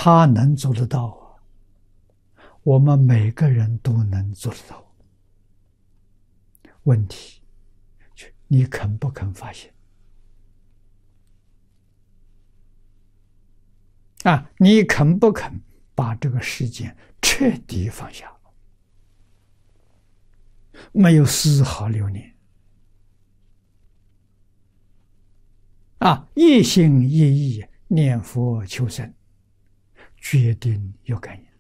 他能做得到啊，我们每个人都能做得到。问题，你肯不肯发现？啊，你肯不肯把这个世间彻底放下，没有丝毫留念？啊，一心一意念佛求生，决定有感应。